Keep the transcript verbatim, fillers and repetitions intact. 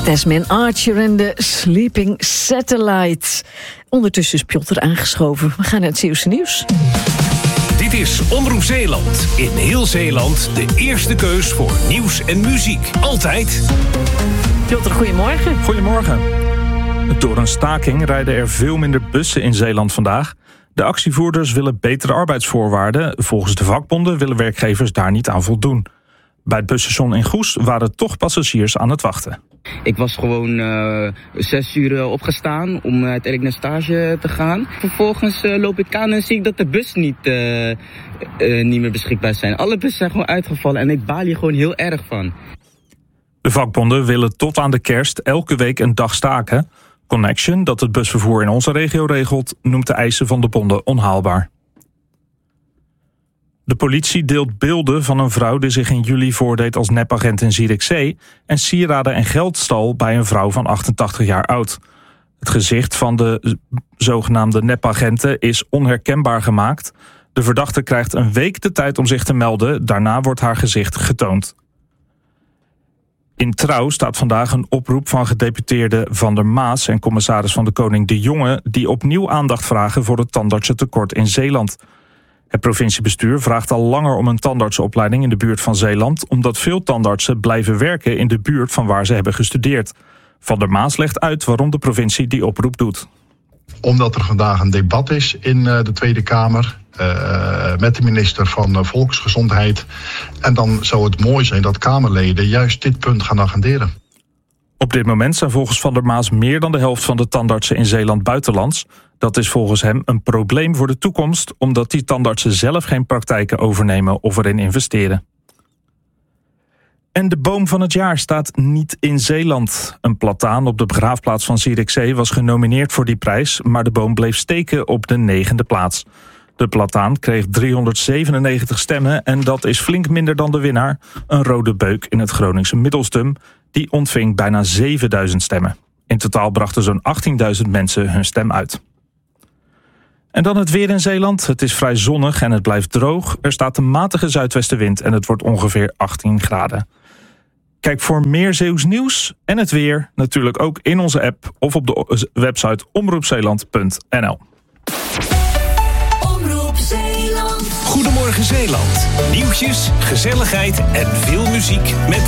Desmond Archer en de Sleeping Satellite. Ondertussen is Piotr aangeschoven. We gaan naar het Zeeuwse nieuws. Dit is Omroep Zeeland. In heel Zeeland de eerste keus voor nieuws en muziek. Altijd. Piotr, goedemorgen. Goedemorgen. Door een staking rijden er veel minder bussen in Zeeland vandaag. De actievoerders willen betere arbeidsvoorwaarden. Volgens de vakbonden willen werkgevers daar niet aan voldoen. Bij het busstation in Goes waren toch passagiers aan het wachten. Ik was gewoon uh, zes uur uh, opgestaan om uiteindelijk naar stage te gaan. Vervolgens uh, loop ik aan en zie ik dat de bus niet, uh, uh, niet meer beschikbaar zijn. Alle bussen zijn gewoon uitgevallen en ik baal hier gewoon heel erg van. De vakbonden willen tot aan de kerst elke week een dag staken. Connection, dat het busvervoer in onze regio regelt, noemt de eisen van de bonden onhaalbaar. De politie deelt beelden van een vrouw die zich in juli voordeed als nepagent in Zierikzee en sieraden en geld stal bij een vrouw van achtentachtig jaar oud. Het gezicht van de zogenaamde nepagenten is onherkenbaar gemaakt. De verdachte krijgt een week de tijd om zich te melden. Daarna wordt haar gezicht getoond. In Trouw staat vandaag een oproep van gedeputeerde Van der Maas en commissaris van de Koning De Jonge die opnieuw aandacht vragen voor het tandartsentekort in Zeeland. Het provinciebestuur vraagt al langer om een tandartsenopleiding in de buurt van Zeeland, omdat veel tandartsen blijven werken in de buurt van waar ze hebben gestudeerd. Van der Maas legt uit waarom de provincie die oproep doet. Omdat er vandaag een debat is in de Tweede Kamer uh, met de minister van uh, Volksgezondheid. En dan zou het mooi zijn dat Kamerleden juist dit punt gaan agenderen. Op dit moment zijn volgens Van der Maas meer dan de helft van de tandartsen in Zeeland buitenlands. Dat is volgens hem een probleem voor de toekomst, omdat die tandartsen zelf geen praktijken overnemen of erin investeren. En de boom van het jaar staat niet in Zeeland. Een plataan op de begraafplaats van Zierikzee was genomineerd voor die prijs, maar de boom bleef steken op de negende plaats. De plataan kreeg driehonderdzevenennegentig stemmen en dat is flink minder dan de winnaar, een rode beuk in het Groningse Middelstum. Die ontving bijna zevenduizend stemmen. In totaal brachten zo'n achttienduizend mensen hun stem uit. En dan het weer in Zeeland. Het is vrij zonnig en het blijft droog. Er staat een matige zuidwestenwind en het wordt ongeveer achttien graden. Kijk voor meer Zeeuws nieuws en het weer natuurlijk ook in onze app of op de website omroepzeeland punt n l. Omroep Zeeland. Goedemorgen Zeeland. Nieuwtjes, gezelligheid en veel muziek met